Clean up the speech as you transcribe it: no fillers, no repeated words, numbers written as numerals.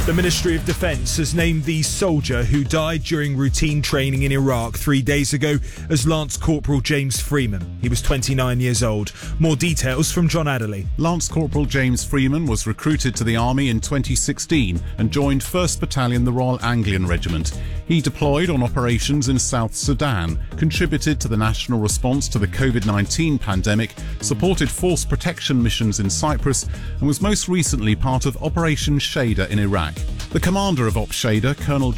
The Ministry of Defence has named the soldier who died during routine training in Iraq 3 days ago as Lance Corporal James Freeman. He was 29 years old. More details from John Adderley. Lance Corporal James Freeman was recruited to the Army in 2016 and joined 1st Battalion, the Royal Anglian Regiment. He deployed on operations in South Sudan, contributed to the national response to the COVID-19 pandemic, supported force protection missions in Cyprus, and was most recently part of Operation Shader in Iraq. The commander of Op Shader, Colonel